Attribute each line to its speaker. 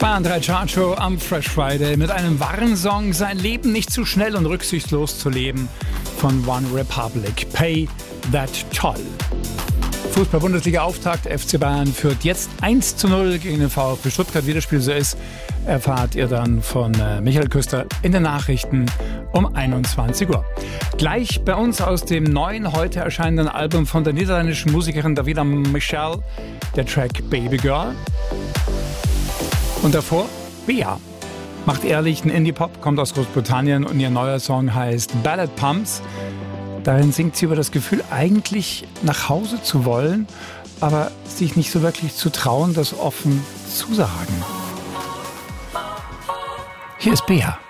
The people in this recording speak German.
Speaker 1: Bayern 3 Chartshow am Fresh Friday mit einem Warnsong, sein Leben nicht zu schnell und rücksichtslos zu leben, von One Republic. Pay That Toll. Fußball-Bundesliga-Auftakt. FC Bayern führt jetzt 1:0 gegen den VfB Stuttgart. Wie das Spiel so ist, erfahrt ihr dann von Michael Küster in den Nachrichten um 21 Uhr. Gleich bei uns aus dem neuen, heute erscheinenden Album von der niederländischen Musikerin Davina Michel, der Track Baby Girl. Und davor Bea. Macht ehrlichen Indie-Pop, kommt aus Großbritannien und ihr neuer Song heißt Ballad Pumps. Darin singt sie über das Gefühl, eigentlich nach Hause zu wollen, aber sich nicht so wirklich zu trauen, das offen zu sagen. Hier ist Bea.